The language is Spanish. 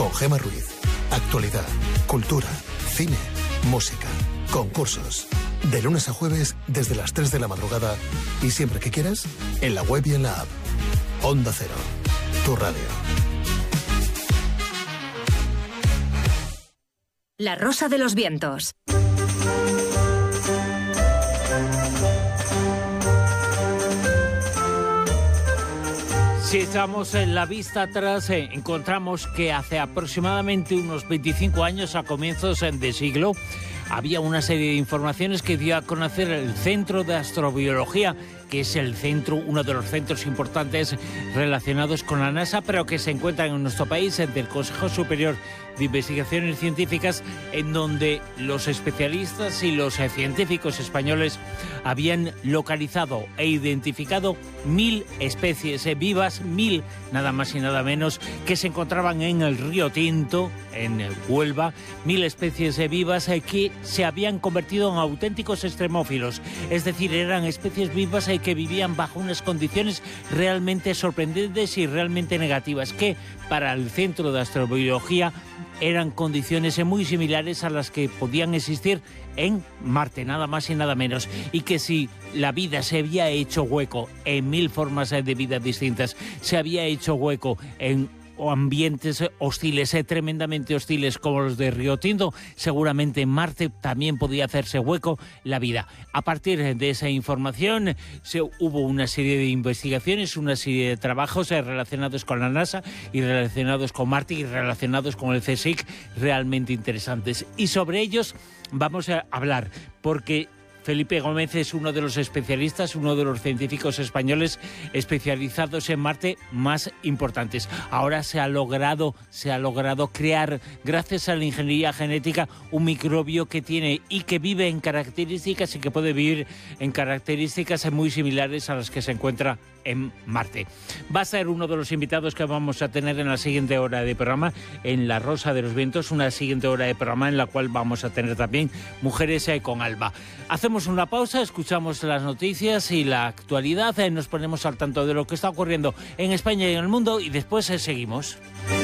con Gemma Ruiz. Actualidad, cultura, cine, música, concursos. De lunes a jueves desde las 3 de la madrugada y siempre que quieras, en la web y en la app. Onda Cero, tu radio. La Rosa de los Vientos. Si echamos la vista atrás, encontramos que hace aproximadamente unos 25 años, a comienzos de siglo, había una serie de informaciones que dio a conocer el Centro de Astrobiología, que es uno de los centros importantes relacionados con la NASA, pero que se encuentra en nuestro país, del Consejo Superior de Investigaciones Científicas, en donde los especialistas y los científicos españoles habían localizado e identificado 1000 especies vivas, 1000 nada más y nada menos, que se encontraban en el río Tinto, en Huelva, 1000 especies vivas que se habían convertido en auténticos extremófilos, es decir, eran especies vivas que vivían bajo unas condiciones realmente sorprendentes y realmente negativas, que para el Centro de Astrobiología eran condiciones muy similares a las que podían existir en Marte, nada más y nada menos, y que si la vida se había hecho hueco en 1000 formas de vida distintas, se había hecho hueco en ambientes hostiles, tremendamente hostiles como los de Río Tinto, seguramente en Marte también podía hacerse hueco la vida. A partir de esa información hubo una serie de investigaciones, una serie de trabajos relacionados con la NASA y relacionados con Marte y relacionados con el CSIC realmente interesantes. Y sobre ellos vamos a hablar, porque Felipe Gómez es uno de los especialistas, uno de los científicos españoles especializados en Marte más importantes. Ahora se ha logrado crear, gracias a la ingeniería genética, un microbio que tiene y que vive en características y que puede vivir en características muy similares a las que se encuentra en Marte. Va a ser uno de los invitados que vamos a tener en la siguiente hora de programa, en La Rosa de los Vientos, una siguiente hora de programa en la cual vamos a tener también Mujeres con Alba. Hacemos una pausa, escuchamos las noticias y la actualidad, nos ponemos al tanto de lo que está ocurriendo en España y en el mundo y después seguimos.